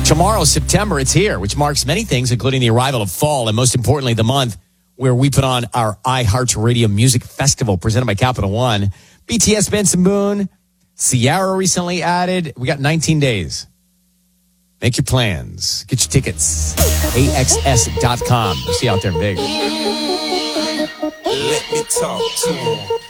Tomorrow, September, it's here, which marks many things, including the arrival of fall, and most importantly, the month where we put on our iHeartRadio Music Festival presented by Capital One. BTS, Benson Boone, Ciara recently added. We got 19 days. Make your plans. Get your tickets. AXS.com. We'll see you out there in Vegas. Let me talk to him.